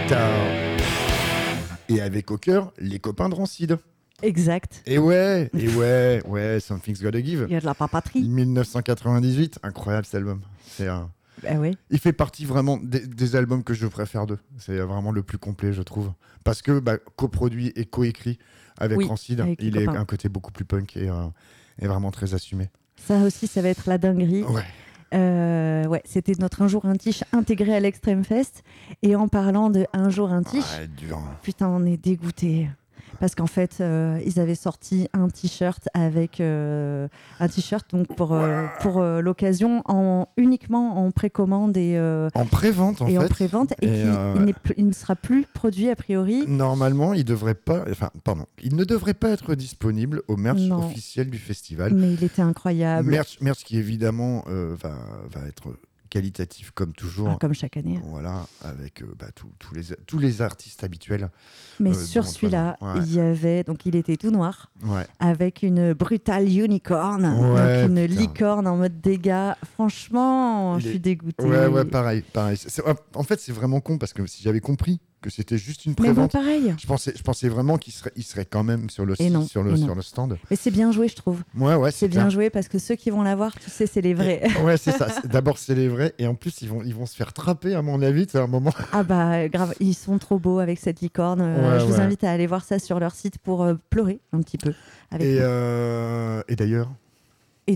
Et avec au cœur, les copains de Rancid. Exact. Et ouais, Something's Gotta Give. Il y a de la papaterie. 1998, incroyable cet album. Bah oui. Il fait partie vraiment des albums que je préfère d'eux. C'est vraiment le plus complet, je trouve. Parce que coproduit et coécrit avec Rancid, il est un côté beaucoup plus punk et vraiment très assumé. Ça aussi, ça va être la dinguerie. Ouais. C'était notre Un jour un tiche intégré à l'Extrême Fest. Et en parlant de Un jour un tiche, putain, on est dégoûtés. Parce qu'en fait, ils avaient sorti un t-shirt avec donc pour l'occasion, uniquement en précommande et en prévente en prévente, et il ne sera plus produit a priori. Normalement, il ne devrait pas être disponible au merch officiel du festival. Mais il était incroyable. Merch qui évidemment va être qualitatif comme toujours, comme chaque année. Voilà, avec tous les artistes habituels. Mais sur celui-là, il y avait, donc il était tout noir, avec une brutale unicorn, donc une licorne en mode dégâts. Franchement, je suis dégoûtée. Ouais, pareil. En fait, c'est vraiment con parce que si j'avais compris que c'était juste une prévente, pareil. Je pensais vraiment qu'il serait quand même sur le stand. Mais c'est bien joué, je trouve. Ouais, c'est bien joué parce que ceux qui vont l'avoir, tu sais, c'est les vrais. Ouais, c'est ça. D'abord, c'est les vrais, et en plus, ils vont se faire trapper à mon avis. C'est un moment. Ah bah grave, ils sont trop beaux avec cette licorne. Je vous invite à aller voir ça sur leur site pour pleurer un petit peu. Et d'ailleurs. Il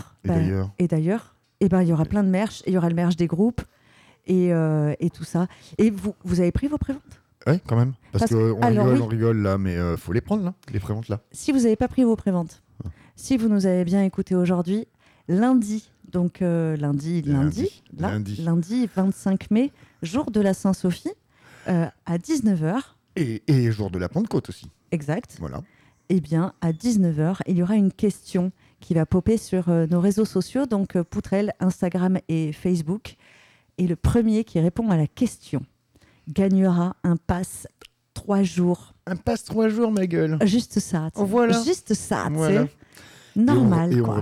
y aura plein de merch. Il y aura le merch des groupes. Et tout ça. Et vous avez pris vos préventes ? Oui, quand même. Parce qu'on rigole là, mais faut les prendre, là, les préventes là. Si vous n'avez pas pris vos préventes, si vous nous avez bien écouté aujourd'hui, lundi, donc lundi 25 mai, jour de la Saint-Sophie, à 19h. Et jour de la Pentecôte aussi. Exact. Voilà. Eh bien, à 19h, il y aura une question qui va popper sur nos réseaux sociaux, donc Poutrelle, Instagram et Facebook. Et le premier qui répond à la question gagnera un pass 3 jours. Un pass 3 jours, ma gueule. Juste ça. Voilà. Juste ça, voilà. tu sais. Normal, quoi.